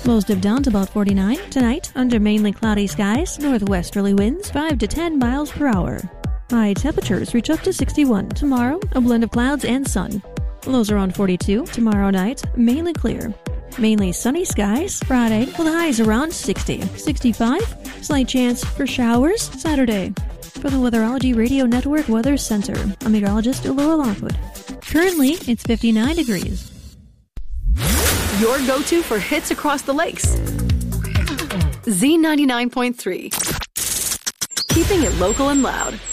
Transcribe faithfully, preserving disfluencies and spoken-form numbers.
Lows dip down to about forty-nine. Tonight, under mainly cloudy skies, northwesterly winds five to ten miles per hour. High temperatures reach up to sixty-one. Tomorrow, a blend of clouds and sun. Lows around forty-two. Tomorrow night, mainly clear. Mainly sunny skies. Friday, with highs around sixty. sixty-five. Slight chance for showers Saturday. For the Weatherology Radio Network Weather Center, I'm meteorologist Laura Lockwood. Currently, it's fifty-nine degrees. Your go-to for hits across the lakes. Z ninety-nine point three. Keeping it local and loud.